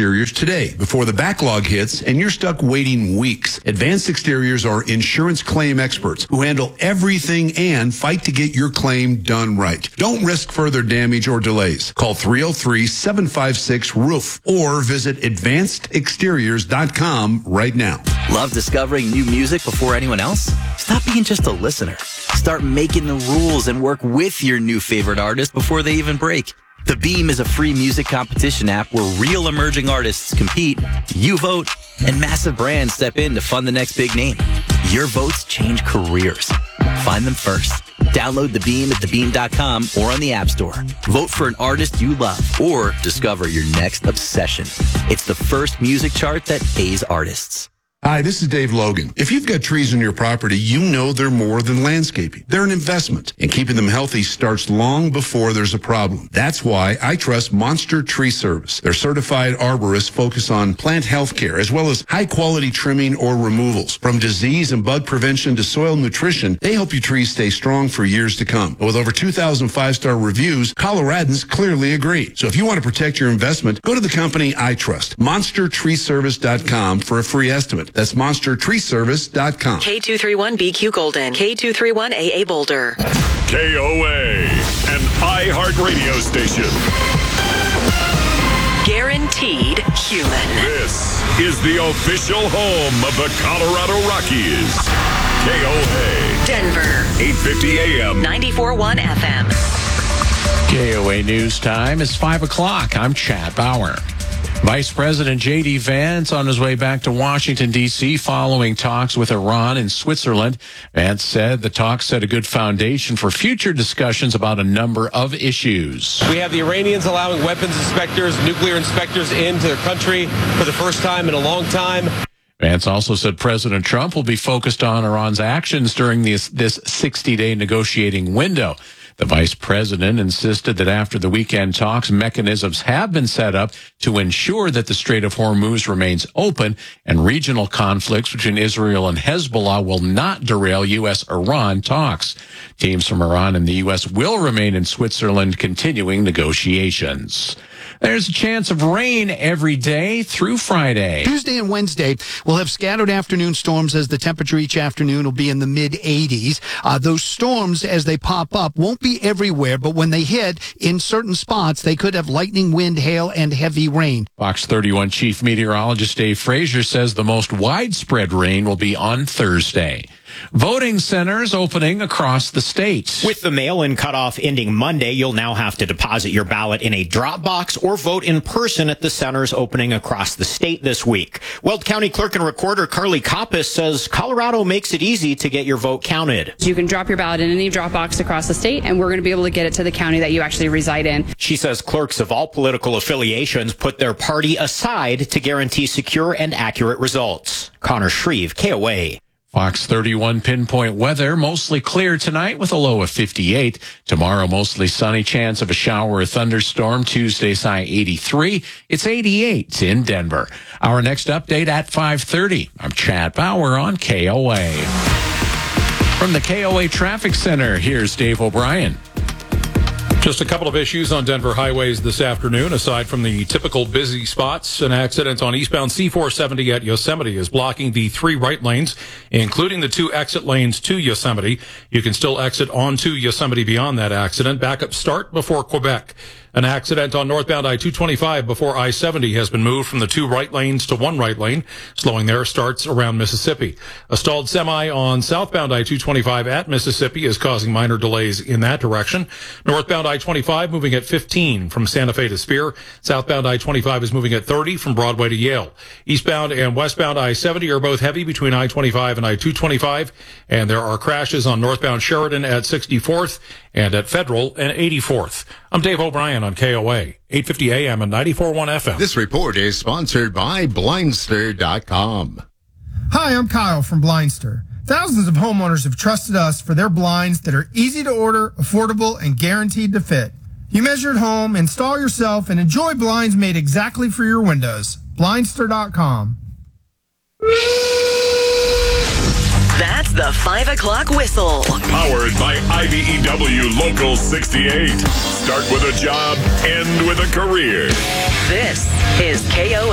Exteriors today before the backlog hits and you're stuck waiting weeks. Advanced Exteriors are insurance claim experts who handle everything and fight to get your claim done right. Don't risk further damage or delays. Call 303-756-ROOF or visit advancedexteriors.com right now. Love discovering new music before anyone else? Stop being just a listener. Start making the rules and work with your new favorite artist before they even break. The Beam is a free music competition app where real emerging artists compete, you vote, and massive brands step in to fund the next big name. Your votes change careers. Find them first. Download The Beam at thebeam.com or on the App Store. Vote for an artist you love or discover your next obsession. It's the first music chart that pays artists. Hi, this is Dave Logan. If you've got trees on your property, you know they're more than landscaping. They're an investment, and keeping them healthy starts long before there's a problem. That's why I trust Monster Tree Service. Their certified arborists focus on plant health care as well as high-quality trimming or removals. From disease and bug prevention to soil nutrition, they help your trees stay strong for years to come. With over 2,000 five-star reviews, Coloradans clearly agree. So if you want to protect your investment, go to the company I trust, monstertreeservice.com, for a free estimate. That's monstertreeservice.com. K231BQ Golden, K231AA Boulder. KOA, an iHeartRadio station. Guaranteed human. This is the official home of the Colorado Rockies. KOA. Denver. 850 AM. 94.1 FM. KOA News Time is 5 o'clock. I'm Chad Bauer. Vice President J.D. Vance on his way back to Washington, D.C. following talks with Iran and Switzerland. Vance said the talks set a good foundation for future discussions about a number of issues. We have the Iranians allowing weapons inspectors, nuclear inspectors into their country for the first time in a long time. Vance also said President Trump will be focused on Iran's actions during this 60-day negotiating window. The vice president insisted that after the weekend talks, mechanisms have been set up to ensure that the Strait of Hormuz remains open and regional conflicts between Israel and Hezbollah will not derail U.S.-Iran talks. Teams from Iran and the U.S. will remain in Switzerland continuing negotiations. There's a chance of rain every day through Friday. Tuesday and Wednesday, we'll have scattered afternoon storms as the temperature each afternoon will be in the mid-80s. Those storms, as they pop up, won't be everywhere, but when they hit in certain spots, they could have lightning, wind, hail, and heavy rain. Fox 31 Chief Meteorologist Dave Frazier says the most widespread rain will be on Thursday. Voting centers opening across the state. With the mail-in cutoff ending Monday, you'll now have to deposit your ballot in a drop box or vote in person at the centers opening across the state this week. Weld County Clerk and Recorder Carly Koppas says Colorado makes it easy to get your vote counted. You can drop your ballot in any drop box across the state, and we're going to be able to get it to the county that you actually reside in. She says clerks of all political affiliations put their party aside to guarantee secure and accurate results. Connor Shreve, KOA. Fox 31 pinpoint weather, mostly clear tonight with a low of 58. Tomorrow, mostly sunny, chance of a shower or thunderstorm. Tuesday's high 83. It's 88 in Denver. Our next update at 5:30. I'm Chad Bauer on KOA. From the KOA Traffic Center, here's Dave O'Brien. Just a couple of issues on Denver highways this afternoon. Aside from the typical busy spots, an accident on eastbound C470 at Yosemite is blocking the 3 right lanes, including the 2 exit lanes to Yosemite. You can still exit onto Yosemite beyond that accident. Backup start before Quebec. An accident on northbound I-225 before I-70 has been moved from the 2 right lanes to 1 right lane. Slowing there starts around Mississippi. A stalled semi on southbound I-225 at Mississippi is causing minor delays in that direction. Northbound I-25 moving at 15 from Santa Fe to Spear. Southbound I-25 is moving at 30 from Broadway to Yale. Eastbound and westbound I-70 are both heavy between I-25 and I-225. And there are crashes on northbound Sheridan at 64th and at Federal and 84th. I'm Dave O'Brien on KOA, 850 AM and 94.1 FM. This report is sponsored by Blindster.com. Hi, I'm Kyle from Blindster. Thousands of homeowners have trusted us for their blinds that are easy to order, affordable, and guaranteed to fit. You measure at home, install yourself, and enjoy blinds made exactly for your windows. Blindster.com. That's the 5 o'clock whistle. Powered by IBEW Local 68. Start with a job, end with a career. This is KOA.